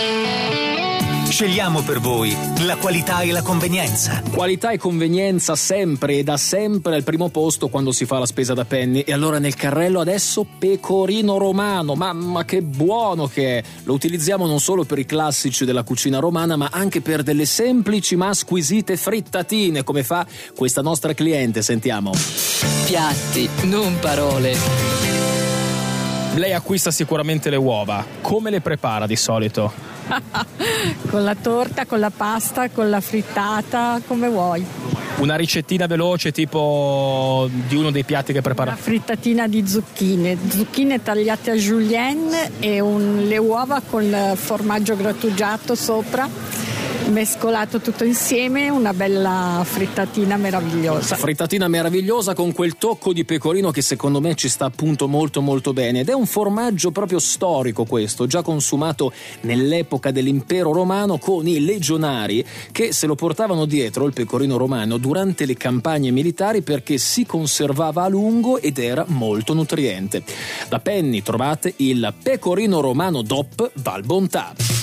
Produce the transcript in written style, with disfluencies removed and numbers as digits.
Scegliamo per voi la qualità e la convenienza. Qualità e convenienza sempre e da sempre al primo posto quando si fa la spesa da Penny. E allora nel carrello adesso pecorino romano, mamma che buono che è! Lo utilizziamo non solo per i classici della cucina romana, ma anche per delle semplici ma squisite frittatine, come fa questa nostra cliente, sentiamo. Piatti, non parole. Lei acquista sicuramente le uova, come le prepara di solito? Con la torta, con la pasta, con la frittata, come vuoi. Una ricettina veloce tipo di uno dei piatti che prepara? Una frittatina di zucchine tagliate a julienne e le uova con formaggio grattugiato sopra, mescolato tutto insieme, una bella frittatina meravigliosa. Frittatina meravigliosa con quel tocco di pecorino che secondo me ci sta appunto molto molto bene, ed è un formaggio proprio storico questo, già consumato nell'epoca dell'impero romano con i legionari che se lo portavano dietro il pecorino romano durante le campagne militari perché si conservava a lungo ed era molto nutriente. Da Penny trovate il pecorino romano DOP Val Bontà.